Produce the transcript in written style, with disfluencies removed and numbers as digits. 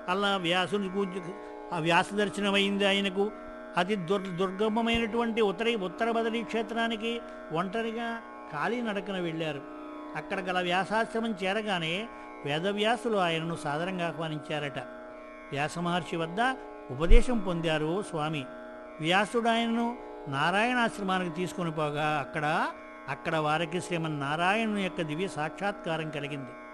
అలా వ్యాసుని ఆ వ్యాస దర్శనమైంది ఆయనకు. అతి దుర్గమమైనటువంటి ఉత్తర బదరీ క్షేత్రానికి ఒంటరిగా కాలినడకన వెళ్ళారు. అక్కడ గల వ్యాసాశ్రమం చేరగానే వేదవ్యాసులు ఆయనను సాదరంగా ఆహ్వానించారట. వ్యాసమహర్షి వద్ద ఉపదేశం పొందారు స్వామి. వ్యాసుడు ఆయనను నారాయణాశ్రమానికి తీసుకుని పోగా అక్కడ వారికి శ్రీమన్నారాయణుని యొక్క దివ్య సాక్షాత్కారం కలిగింది.